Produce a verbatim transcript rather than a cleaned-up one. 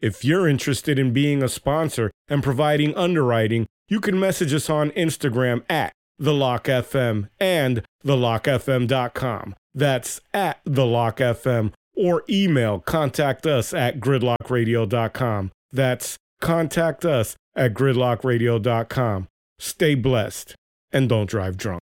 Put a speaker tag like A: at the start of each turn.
A: If you're interested in being a sponsor and providing underwriting, you can message us on Instagram at The Lock F M and the lock f m dot com. That's at The Lock F M, or email contact us at gridlock radio dot com. That's contact us at gridlock radio dot com. Stay blessed and don't drive drunk.